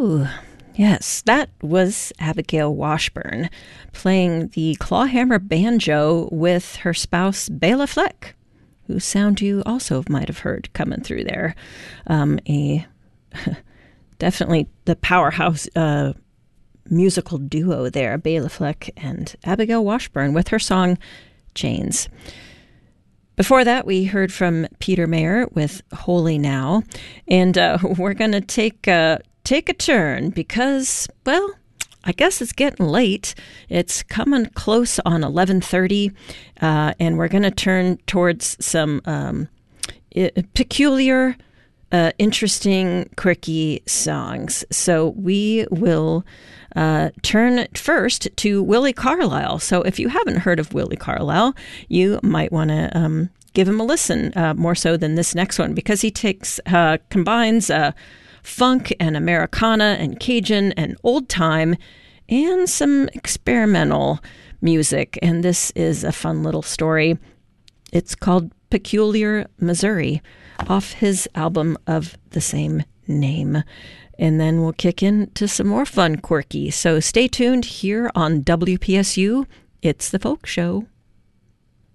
Ooh, yes, that was Abigail Washburn playing the clawhammer banjo with her spouse Bela Fleck, whose sound you also might have heard coming through there. Definitely the powerhouse musical duo there, Bela Fleck and Abigail Washburn with her song Chains. Before that, we heard from Peter Mayer with Holy Now, and we're going to take a turn because, well, I guess it's getting late. It's coming close on 11:30, and we're going to turn towards some peculiar, interesting, quirky songs. So we will turn first to Willie Carlisle. So if you haven't heard of Willie Carlisle, you might want to give him a listen, more so than this next one, because he combines funk and Americana and Cajun and old time and some experimental music. And this is a fun little story. It's called Peculiar Missouri, off his album of the same name. And then we'll kick into some more fun, quirky. So stay tuned here on WPSU. It's the Folk Show.